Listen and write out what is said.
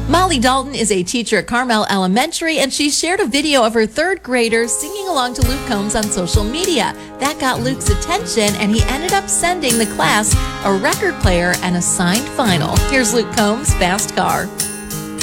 Molly Dalton is a teacher at Carmel Elementary, and she shared a video of her third graders singing along to Luke Combs on social media. That got Luke's attention, and he ended up sending the class a record player and a signed vinyl. Here's Luke Combs' Fast Car.